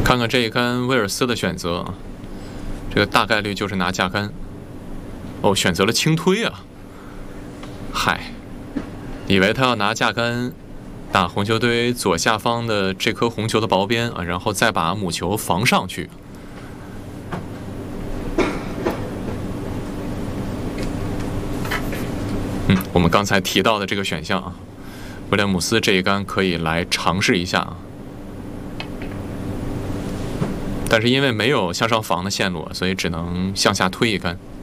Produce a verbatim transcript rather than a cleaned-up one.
看看这一杆威尔斯的选择，这个大概率就是拿架杆。哦，选择了轻推啊！嗨，以为他要拿架杆打红球堆左下方的这颗红球的薄边啊，然后再把母球防上去。嗯，我们刚才提到的这个选项啊，威廉姆斯这一杆可以来尝试一下啊。但是因为没有向上防的线路，所以只能向下推一杆。